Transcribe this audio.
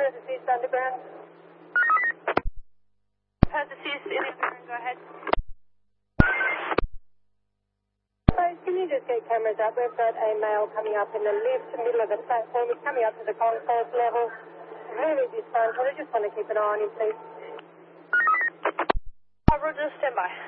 Perth East Underground. Perth East Underground, go ahead. Can you just get cameras up? We've got a male coming up in the lift, middle of the platform. He's coming up to the concourse level. Really disgruntled. I just want to keep an eye on him, please. Roger, stand by.